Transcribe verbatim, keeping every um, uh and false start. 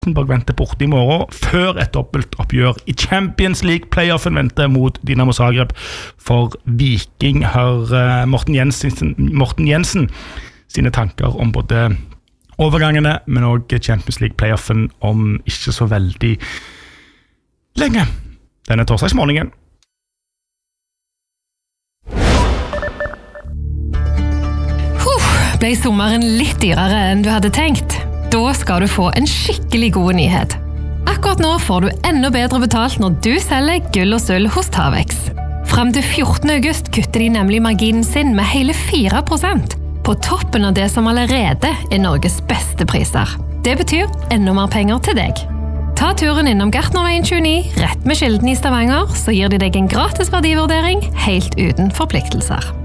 Rosenborg venter borte i morgen, før et dobbelt oppgjør i Champions League. Playoffen venter mot Dinamo Zagreb for Viking. Hør Morten Jensen, Morten Jensen sine tanker om både overgangene, men også Champions League playoffen om ikke så veldig lenge. Denne torsdagsmorgenen. Ble sommeren litt dyrere enn du hadde tenkt? Da skal du få en skikkelig god nyhet. Akkurat nå får du enda bedre betalt når du selger gull og sølv hos Tavex. Frem til fjortende august kutter de nemlig marginen sin med hele fire prosent, på toppen av det som allerede er Norges beste priser. Det betyr enda mer penger til deg. Ta turen innom Gartnerveien tjueni, rett med Kilden i Stavanger, så gir de deg en gratis verdivurdering helt uten forpliktelser.